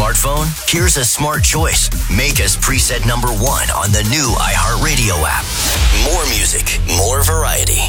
smartphone? Here's a smart choice. Make us preset number 1 on the new iHeartRadio app. More music, more variety.